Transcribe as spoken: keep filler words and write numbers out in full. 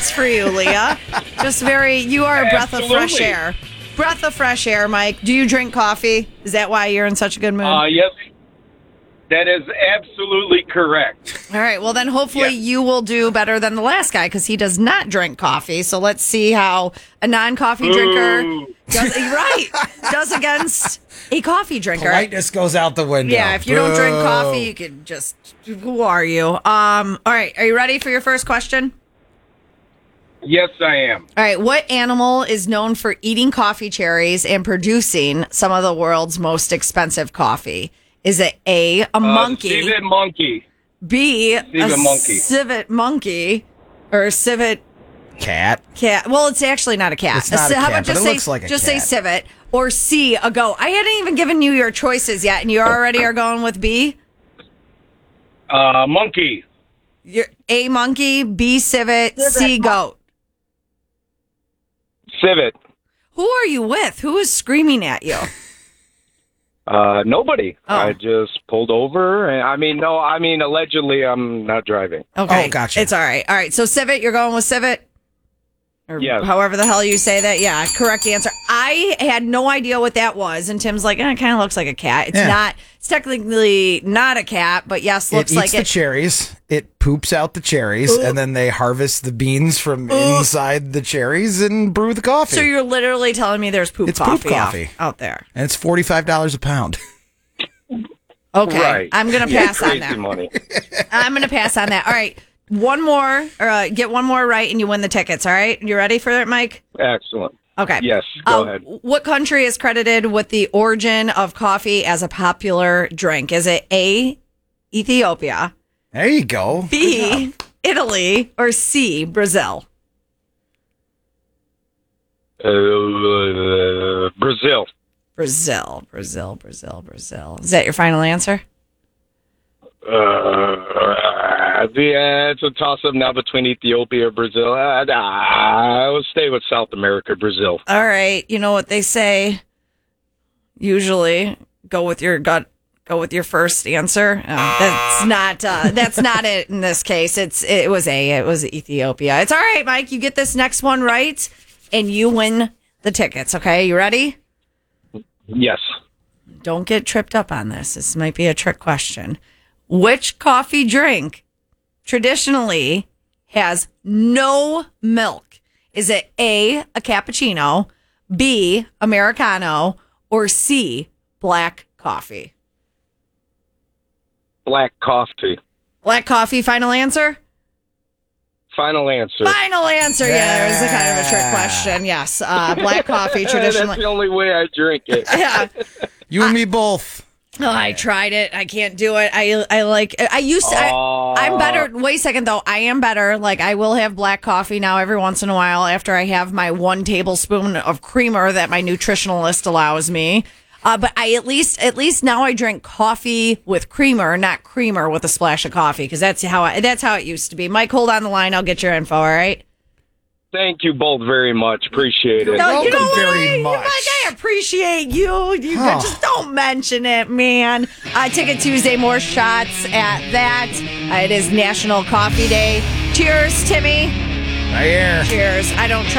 points for you, Leah. Just very, you are a breath Absolutely. of fresh air. Breath of fresh air, Mike. Do you drink coffee? Is that why you're in such a good mood? Uh, yes. That is absolutely correct. All right. Well, then hopefully yes. you will do better than the last guy because he does not drink coffee. So let's see how a non-coffee Ooh. drinker does, right, does against a coffee drinker. Politeness goes out the window. Yeah. If you Boo. don't drink coffee, you can just, who are you? Um. All right. Are you ready for your first question? Yes, I am. All right. What animal is known for eating coffee cherries and producing some of the world's most expensive coffee? Is it A, a uh, monkey? Civet monkey. B, civet a monkey. civet monkey, or a civet cat? Cat. Well, it's actually not a cat. It's not a, a cat, how about just but it say, looks like a just cat. say civet or C, a goat. I hadn't even given you your choices yet, and you already are going with B. Uh, monkey. You're A, monkey. B, civet. civet. C, goat. Civet. Who are you with? Who is screaming at you? Uh, nobody. Oh. I just pulled over. And, I mean, no, I mean, allegedly, I'm not driving. Okay. Oh, gotcha. It's all right. All right. So, civet, you're going with civet? Or yes. however the hell you say that. Yeah, correct answer. I had no idea what that was. And Tim's like, eh, it kind of looks like a cat. It's yeah. not, it's technically not a cat, but yes, looks it like eats it. the cherries. It poops out the cherries, Ooh. and then they harvest the beans from Ooh. inside the cherries and brew the coffee. So you're literally telling me there's poop it's coffee, poop coffee. Out, out there. And it's forty-five dollars a pound. Okay. Right. I'm going to pass yeah, on that. Money. I'm going to pass on that. All right. One more, or uh, get one more right and you win the tickets. All right. You ready for it, Mike? Excellent. Okay. Yes. Go uh, ahead. What country is credited with the origin of coffee as a popular drink? Is it A, Ethiopia? There you go. B, Italy, or C, Brazil? Uh, Brazil. Brazil, Brazil, Brazil, Brazil. Is that your final answer? Uh, yeah, it's a toss-up now between Ethiopia or Brazil. Uh, I will stay with South America, Brazil. All right. You know what they say? Usually, go with your gut. Go with your first answer. Uh, that's not. Uh, that's not it in this case. It's. It was A. It was Ethiopia. It's all right, Mike. You get this next one right, and you win the tickets. Okay, you ready? Yes. Don't get tripped up on this. This might be a trick question. Which coffee drink traditionally has no milk? Is it A, a cappuccino, B, Americano, or C, black coffee? Black coffee. Black coffee, final answer? Final answer. Final answer. Yeah, yeah, it was a kind of a trick question. Yes, uh, black coffee traditionally. That's the only way I drink it. Yeah. You and me both. Oh, I tried it. I can't do it. I I like. I used to. I, I'm better. Wait a second, though. I am better. Like I will have black coffee now every once in a while after I have my one tablespoon of creamer that my nutritionalist allows me. Uh, but I at least at least now I drink coffee with creamer, not creamer with a splash of coffee, because that's how I, that's how it used to be. Mike, hold on the line. I'll get your info. All right. Thank you both very much. Appreciate it. No, you know what? very much. Like, I appreciate you. You Huh. just don't mention it, man. Uh, Ticket Tuesday, more shots at that. Uh, it is National Coffee Day. Cheers, Timmy. Right here. Cheers. I don't trust.